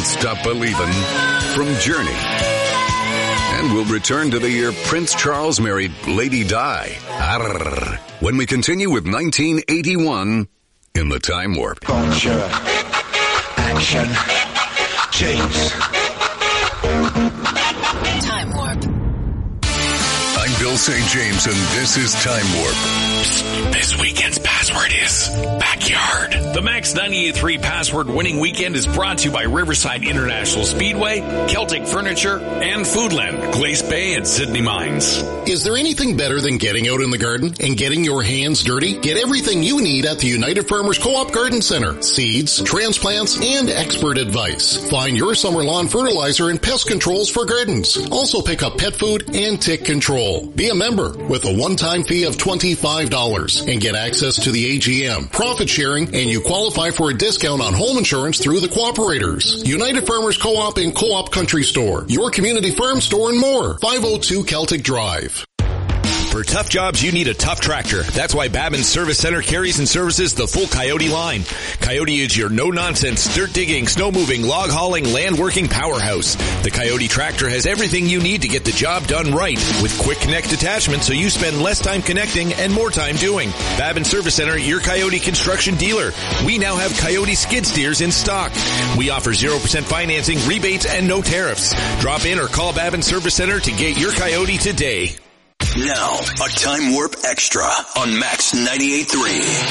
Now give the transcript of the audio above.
Don't Stop Believin' from Journey. And we'll return to the year Prince Charles married Lady Di. Arr. When we continue with 1981 in the Time Warp. Bonjour. Action. James. Time Warp. I'm Bill St. James, and this is Time Warp. This weekend's password is backyard. The Max 98.3 password winning weekend is brought to you by Riverside International Speedway, Celtic Furniture, and Foodland, Glace Bay, and Sydney Mines. Is there anything better than getting out in the garden and getting your hands dirty? Get everything you need at the United Farmers Co-op Garden Center. Seeds, transplants, and expert advice. Find your summer lawn fertilizer and pest controls for gardens. Also pick up pet food and tick control. Be a member with a one-time fee of $25 and get access to the AGM, profit sharing, and you qualify for a discount on home insurance through the cooperators. United Farmers Co-op and Co-op Country Store, your community farm store, and more. 502 Celtic Drive. For tough jobs, you need a tough tractor. That's why Babin Service Center carries and services the full Coyote line. Coyote is your no-nonsense, dirt digging, snow moving, log hauling, land working powerhouse. The Coyote tractor has everything you need to get the job done right, with quick connect attachment so you spend less time connecting and more time doing. Babin Service Center, your Coyote construction dealer. We now have Coyote skid steers in stock. We offer 0% financing, rebates, and no tariffs. Drop in or call Babin Service Center to get your Coyote today. Now, a Time Warp Extra on Max 98.3.